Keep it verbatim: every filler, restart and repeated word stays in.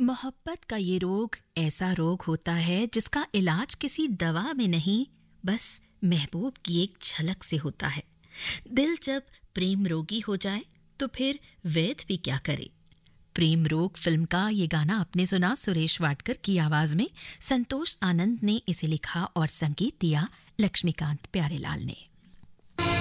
मोहब्बत का ये रोग ऐसा रोग होता है जिसका इलाज किसी दवा में नहीं, बस महबूब की एक झलक से होता है। दिल जब प्रेम रोगी हो जाए तो फिर वैद्य भी क्या करे। प्रेम रोग फिल्म का ये गाना आपने सुना सुरेश वाडकर की आवाज में। संतोष आनंद ने इसे लिखा और संगीत दिया लक्ष्मीकांत प्यारेलाल ने।